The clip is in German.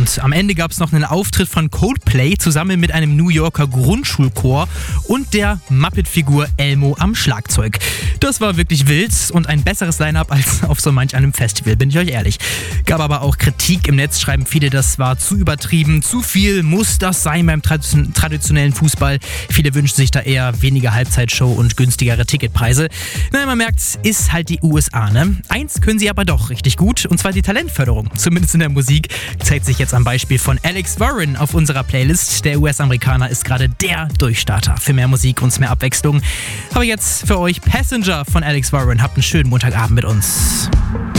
Und am Ende gab es noch einen Auftritt von Coldplay zusammen mit einem New Yorker Grundschulchor und der Muppet-Figur Elmo am Schlagzeug. Das war wirklich wild und ein besseres Line-Up als auf so manch einem Festival, bin ich euch ehrlich. Gab aber auch Kritik im Netz, schreiben viele, das war zu übertrieben, zu viel muss das sein beim traditionellen Fußball. Viele wünschen sich da eher weniger Halbzeitshow und günstigere Ticketpreise. Na, man merkt, ist halt die USA, ne? Eins können sie aber doch richtig gut, und zwar die Talentförderung. Zumindest in der Musik zeigt sich jetzt am Beispiel von Alex Warren auf unserer Playlist. Der US-Amerikaner ist gerade der Durchstarter für mehr Musik und mehr Abwechslung. Aber jetzt für euch Passenger von Alex Warren. Habt einen schönen Montagabend mit uns.